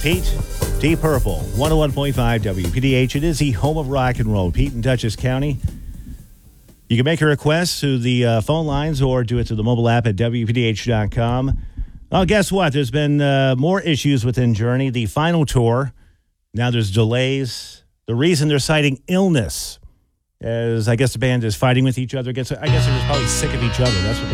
Pete, Deep Purple, 101.5 WPDH. It is the home of rock and roll. Pete in Dutchess County. You can make a request to the phone lines or do it to the mobile app at WPDH.com. Oh, guess what? There's been more issues within Journey. The final tour, now there's delays. The reason they're citing illness is, I guess the band is fighting with each other. I guess they're just probably sick of each other. That's what the